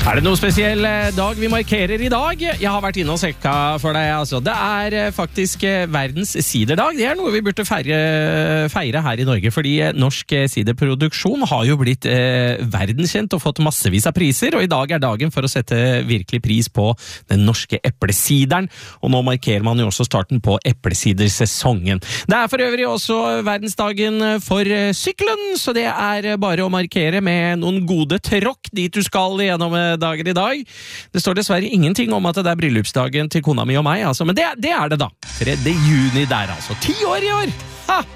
Er det noe spesiell dag vi markerer i dag? Jeg har vært inne og sjekka for deg, altså. Det er faktisk verdens siderdag. Det er noe vi burde feire her i Norge, fordi norsk siderproduksjon har jo blitt verdenskjent og fått massevis av priser, og i dag er dagen for å sette virkelig pris på den norske eplesideren, og nå markerer man jo også starten på eplesidersesongen. Det er for øvrig også verdensdagen for sykkelen, så det er bare å markere med noen gode tråkk dit du skal gjennom dagen i dag. Det står dessverre ingenting om at det er bryllupsdagen til kona mi og meg, altså, men det er det da. 3. juni der, altså. 10 år i år! Ha!